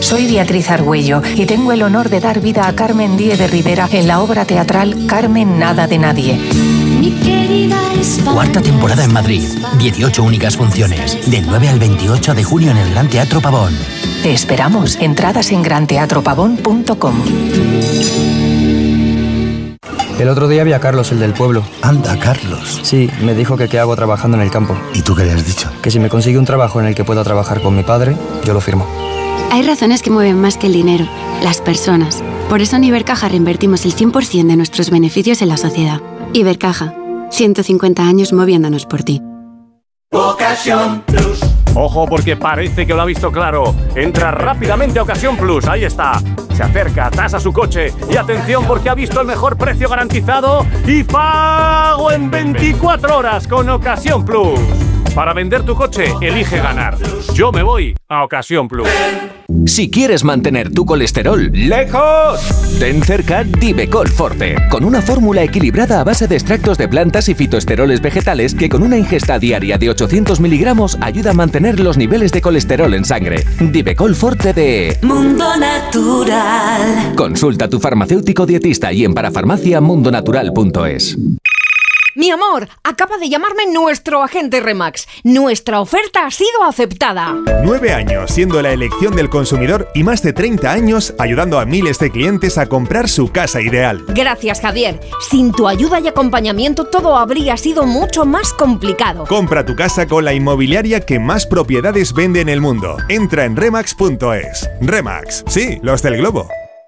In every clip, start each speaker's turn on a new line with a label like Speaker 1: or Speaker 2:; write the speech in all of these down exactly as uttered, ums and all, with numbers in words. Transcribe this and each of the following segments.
Speaker 1: Soy Beatriz Argüello y tengo el honor de dar vida a Carmen Díez de Rivera en la obra teatral Carmen Nada de Nadie.
Speaker 2: Cuarta temporada en Madrid. dieciocho únicas funciones. Del nueve al veintiocho de junio en el Gran Teatro Pavón.
Speaker 1: Te esperamos. Entradas en gran teatro pavón punto com.
Speaker 3: El otro día vi a Carlos, el del pueblo.
Speaker 4: Anda, Carlos.
Speaker 3: Sí, me dijo que qué hago trabajando en el campo.
Speaker 4: ¿Y tú qué le has dicho?
Speaker 3: Que si me consigue un trabajo en el que pueda trabajar con mi padre, yo lo firmo.
Speaker 5: Hay razones que mueven más que el dinero, las personas. Por eso en Ibercaja reinvertimos el cien por ciento de nuestros beneficios en la sociedad. Ibercaja, ciento cincuenta años moviéndonos por ti.
Speaker 6: Ocasión Plus. Ojo, porque parece que lo ha visto claro. Entra rápidamente a Ocasión Plus, ahí está. Se acerca, tasa su coche y atención porque ha visto el mejor precio garantizado y pago en veinticuatro horas con Ocasión Plus. Para vender tu coche, elige ganar. Yo me voy a Ocasión Plus.
Speaker 7: Si quieres mantener tu colesterol lejos, ten cerca Divecol Forte, con una fórmula equilibrada a base de extractos de plantas y fitoesteroles vegetales que con una ingesta diaria de ochocientos miligramos ayuda a mantener los niveles de colesterol en sangre. Divecol Forte de
Speaker 8: Mundo Natural.
Speaker 7: Consulta a tu farmacéutico dietista y en parafarmacia mundo natural punto es.
Speaker 9: Mi amor, acaba de llamarme nuestro agente Remax. Nuestra oferta ha sido aceptada.
Speaker 10: Nueve años siendo la elección del consumidor y más de treinta años ayudando a miles de clientes a comprar su casa ideal.
Speaker 9: Gracias, Javier. Sin tu ayuda y acompañamiento todo habría sido mucho más complicado.
Speaker 10: Compra tu casa con la inmobiliaria que más propiedades vende en el mundo. Entra en remax punto es. Remax, sí, los del globo.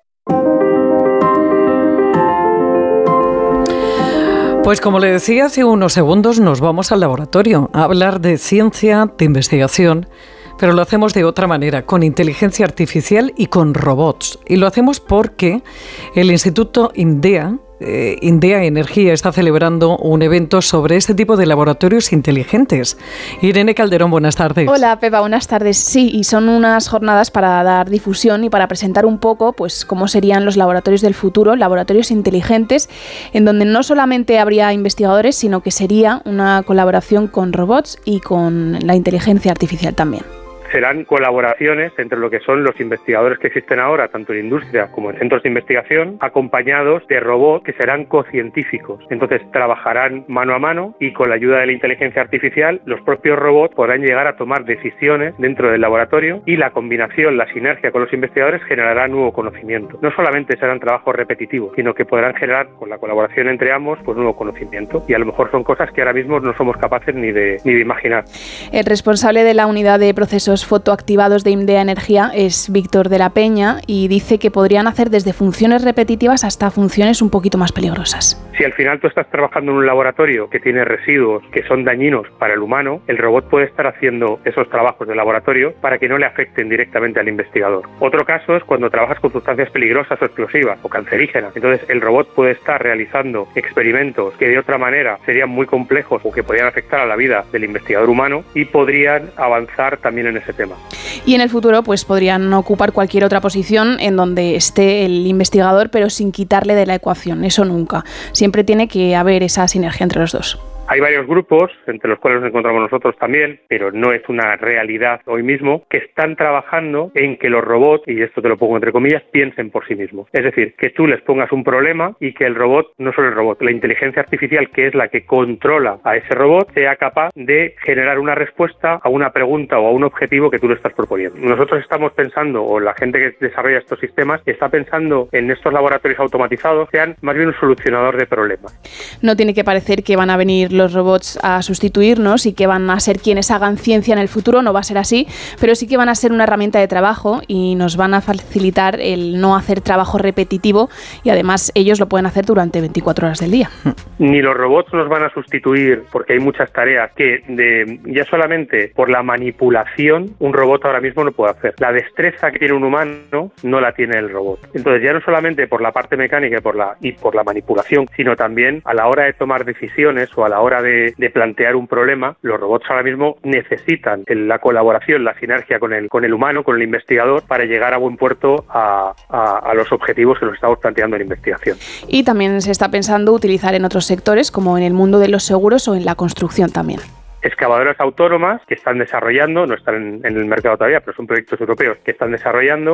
Speaker 11: Pues como le decía hace unos segundos, nos vamos al laboratorio a hablar de ciencia, de investigación, pero lo hacemos de otra manera, con inteligencia artificial y con robots. Y lo hacemos porque el Instituto INDEA, eh, INDEA Energía, está celebrando un evento sobre este tipo de laboratorios inteligentes. Irene Calderón, buenas tardes.
Speaker 12: Hola, Pepa, buenas tardes. Sí, y son unas jornadas para dar difusión y para presentar un poco pues cómo serían los laboratorios del futuro, laboratorios inteligentes, en donde no solamente habría investigadores, sino que sería una colaboración con robots y con la inteligencia artificial también.
Speaker 13: Serán colaboraciones entre lo que son los investigadores que existen ahora, tanto en industria como en centros de investigación, acompañados de robots que serán cocientíficos. Entonces trabajarán mano a mano y con la ayuda de la inteligencia artificial los propios robots podrán llegar a tomar decisiones dentro del laboratorio y la combinación, la sinergia con los investigadores generará nuevo conocimiento. No solamente serán trabajos repetitivos, sino que podrán generar con la colaboración entre ambos pues nuevo conocimiento y a lo mejor son cosas que ahora mismo no somos capaces ni de, ni de imaginar.
Speaker 12: El responsable de la unidad de procesos fotoactivados de INDEA Energía es Víctor de la Peña y dice que podrían hacer desde funciones repetitivas hasta funciones un poquito más peligrosas.
Speaker 13: Si al final tú estás trabajando en un laboratorio que tiene residuos que son dañinos para el humano, el robot puede estar haciendo esos trabajos de laboratorio para que no le afecten directamente al investigador. Otro caso es cuando trabajas con sustancias peligrosas o explosivas o cancerígenas. Entonces el robot puede estar realizando experimentos que de otra manera serían muy complejos o que podrían afectar a la vida del investigador humano y podrían avanzar también en ese tema.
Speaker 12: Y en el futuro pues podrían ocupar cualquier otra posición en donde esté el investigador, pero sin quitarle de la ecuación, eso nunca. Siempre tiene que haber esa sinergia entre los dos.
Speaker 13: Hay varios grupos, entre los cuales nos encontramos nosotros también, pero no es una realidad hoy mismo, que están trabajando en que los robots, y esto te lo pongo entre comillas, piensen por sí mismos. Es decir, que tú les pongas un problema y que el robot, no solo el robot, la inteligencia artificial, que es la que controla a ese robot, sea capaz de generar una respuesta a una pregunta o a un objetivo que tú le estás proponiendo. Nosotros estamos pensando, o la gente que desarrolla estos sistemas, está pensando en estos laboratorios automatizados, sean más bien un solucionador de problemas.
Speaker 12: No tiene que parecer que van a venir los robots a sustituirnos y que van a ser quienes hagan ciencia en el futuro, no va a ser así, pero sí que van a ser una herramienta de trabajo y nos van a facilitar el no hacer trabajo repetitivo y además ellos lo pueden hacer durante veinticuatro horas del día.
Speaker 13: Ni los robots nos van a sustituir porque hay muchas tareas que de, ya solamente por la manipulación un robot ahora mismo no puede hacer. La destreza que tiene un humano no la tiene el robot. Entonces ya no solamente por la parte mecánica y por la, y por la manipulación, sino también a la hora de tomar decisiones o a la hora De, de plantear un problema, los robots ahora mismo necesitan la colaboración, la sinergia con el, con el humano, con el investigador, para llegar a buen puerto a, a, a los objetivos que nos estamos planteando en investigación.
Speaker 12: Y también se está pensando utilizar en otros sectores, como en el mundo de los seguros o en la construcción también.
Speaker 13: Excavadoras autónomas que están desarrollando, no están en, en el mercado todavía, pero son proyectos europeos que están desarrollando